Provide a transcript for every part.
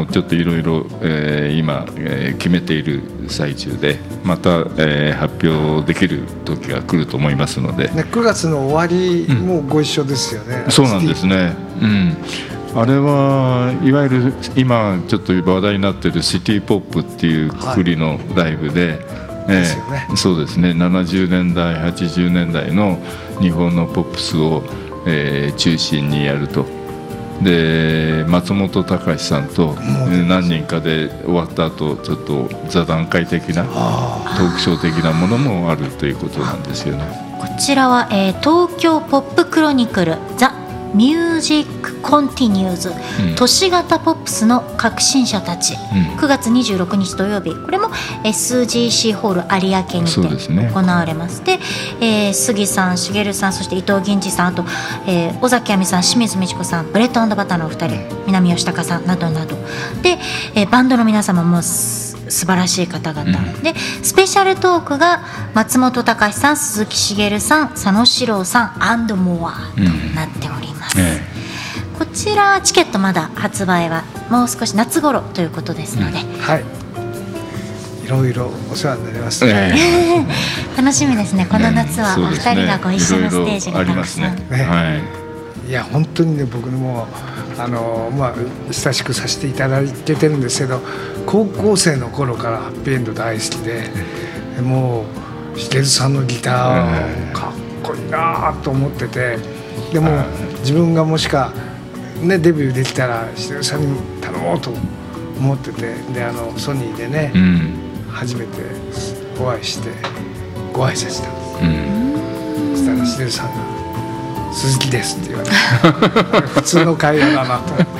ちょっといろいろ今、決めている最中で、また、発表できる時が来ると思いますので、 ね、9月の終わりもご一緒ですよね。 そうなんですね、あれはいわゆる今ちょっと話題になっているシティポップっていうくくりのライブで、 ですよね。 そうですね、70年代80年代の日本のポップスを、中心にやると。で松本隆さんと何人かで終わった後ちょっと座談会的なトークショー的なものもあるということなんですよね。 こちらは、東京ポップクロニクルザ・ミュージックコンティニューズ、都市型ポップスの革新者たち、9月26日土曜日、これも SGC ホール有明にて行われます。で、杉さん、茂さん、そして伊藤銀次さん、あと、尾崎亜美さん、清水美智子さん、ブレッド&バターのお二人、南吉高さんなどなどで、バンドの皆様も素晴らしい方々、でスペシャルトークが松本隆さん、鈴木茂さん、佐野史郎さん&モアとなっております。こちらチケットまだ発売はもう少し夏頃ということですので、 はい、いろいろお世話になります、 楽しみですね。この夏はお二人がご一緒のステージがたくさん、 いや本当にね、僕も親しくさせていただいてるんですけど、高校生の頃からハッピーエンド大好きで、もう茂さんのギターかっこいいなと思ってて、でも自分がもしか、ね、デビューできたら茂さんに頼もうと思ってて、でソニーでね、初めてお会いしてご挨拶したんです、そしたら茂さんが鈴木ですって言われて普通の会話だな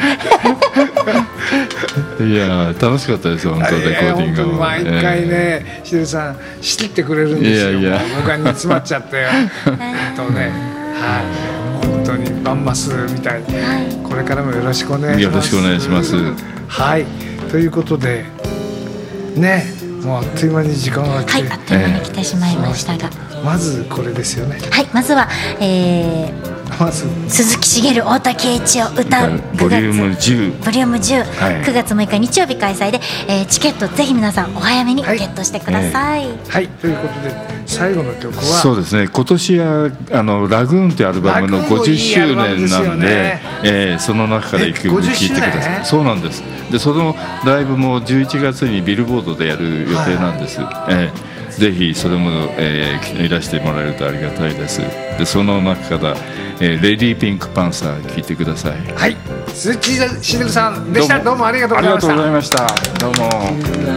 といや楽しかったですよ、本当レコーディングも。 毎回ね、茂さん仕切ってくれるんですよ。僕は煮詰まっちゃってとね、本当にバンマスみたいに、これからもよろしくお願いします。 よろしくお願いします。 はい、ということでね、もうあっという間に時間が来て、 あっという間に来てしまいましたが、 まずこれですよね。 はい、まずは、鈴木茂、太田圭一を歌うボリューム10、 9月6日日曜日開催で、チケットぜひ皆さんお早めにゲットしてください。 はい、ということで最後の曲はそうですね、今年はラグーンというアルバムの50周年なんで、その中から1曲聴いてください。そうなんです。でそのライブも11月にビルボードでやる予定なんです。ぜひそれも、いらしてもらえるとありがたいです。でその中から、レディーピンクパンサー聴いてください。 はい、鈴木茂さんでした。どうもありがとうございました。 ありがとうございました。どうも。